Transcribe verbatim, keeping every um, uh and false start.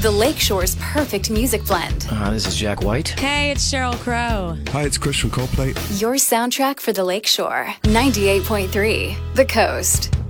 The Lakeshore's perfect music blend. Uh, this is Jack White. Hey, it's Sheryl Crow. Hi, it's Chris from Coldplay. Your soundtrack for the Lakeshore. ninety-eight point three The Coast.